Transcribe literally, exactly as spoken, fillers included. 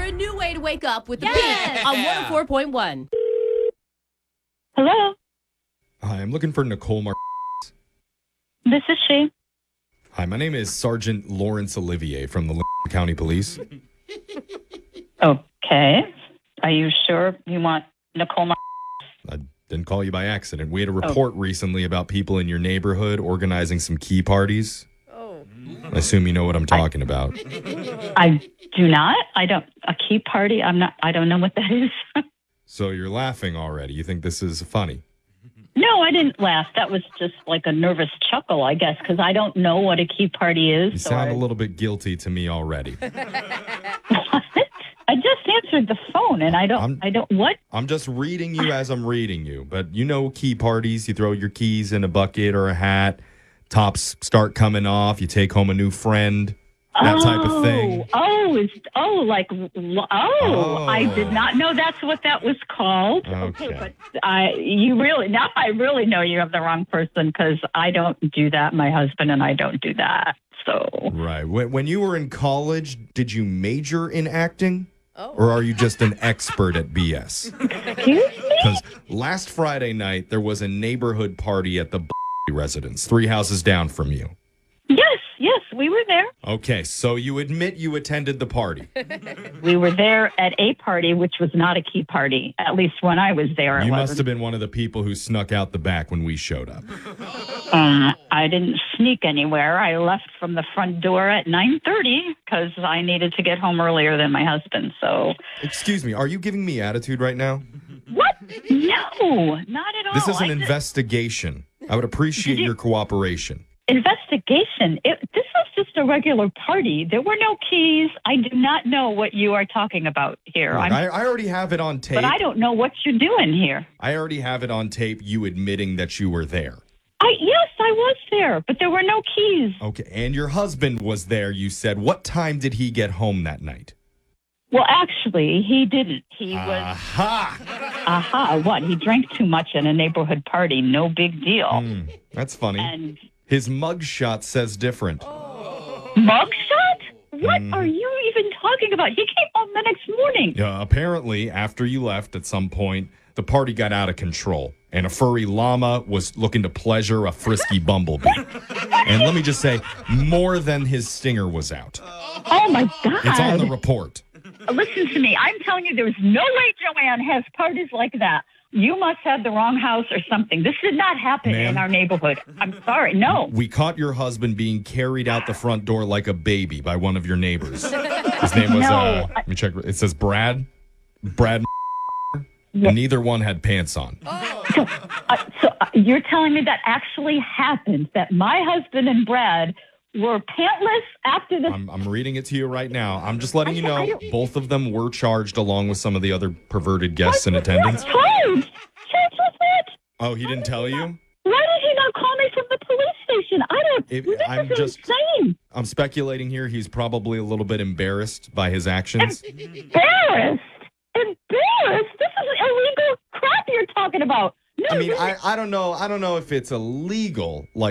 a new way to wake up with the Yes! Peak on one oh four point one. Hello, Hi, I'm looking for Nicole Mar. this is she. Hi, my name is Sergeant Lawrence Olivier from the Lincoln County Police. Okay. Are you sure you want Nicole? Mar- I didn't call you by accident. We had a report recently about people in your neighborhood organizing some key parties. Oh. I assume you know what I'm talking about. I do not. I don't. A key party. I'm not. I don't know what that is. So you're laughing already. You think this is funny? No, I didn't laugh. That was just like a nervous chuckle, I guess, because I don't know what a key party is. You so sound I- a little bit guilty to me already. What? I just answered the phone, and I don't. I'm- I don't. What? I'm just reading you as I'm reading you. But you know key parties. You throw your keys in a bucket or a hat. Tops start coming off. You take home a new friend. That oh, type of thing. Oh, is oh like oh, Oh. I did not know that's what that was called. Okay. but I you really now I really know you have the wrong person because I don't do that. My husband and I don't do that. So Right. When, when you were in college, did you major in acting? Oh. Or are you just an expert at B S? excuse me. Because last Friday night, there was a neighborhood party at the residence, three houses down from you. Yes, yes, we were there. Okay, so you admit you attended the party. We were there at a party, which was not a key party. At least when I was there, it You must wasn't. have been one of the people who snuck out the back when we showed up. Um, I didn't sneak anywhere. I left from the front door at nine thirty because I needed to get home earlier than my husband. So Excuse me, are you giving me attitude right now? what? No, not at all. This is an I just- investigation. I would appreciate Did you- your cooperation. investigation. It, this was just a regular party. There were no keys. I do not know what you are talking about here. Look, I'm, I, I already have it on tape. but I don't know what you're doing here. I already have it on tape, you admitting that you were there. I yes, I was there, but there were no keys. Okay, and your husband was there, you said. What time did he get home that night? Well, actually, he didn't. He was Aha! aha. What? He drank too much at a neighborhood party. No big deal. Hmm, that's funny. And His mugshot says different. mugshot? What Mm. are you even talking about? He came home the next morning. Yeah, apparently, after you left at some point, the party got out of control, and a furry llama was looking to pleasure a frisky bumblebee. And let me just say, more than his stinger was out. Oh my God! It's on the report. Listen to me. I'm telling you, there's no way Joanne has parties like that. You must have the wrong house or something. This did not happen Ma'am? in our neighborhood. I'm sorry. No. We caught your husband being carried out the front door like a baby by one of your neighbors. His name was, No, uh, let me check. It says Brad. Brad. And neither one had pants on. So, uh, so uh, you're telling me that actually happened, that my husband and Brad were pantless after the... I'm, I'm reading it to you right now. I'm just letting you I- I know don't- both of them were charged along with some of the other perverted guests in attendance. Charged? Charged with what? Oh, he didn't tell you? Why did he not call me from the police station? I don't... If- this I'm is just- insane. I'm speculating here. He's probably a little bit embarrassed by his actions. Embarrassed? Embarrassed? This is illegal crap you're talking about. No, I mean, this is- I, I don't know. I don't know if it's illegal, like.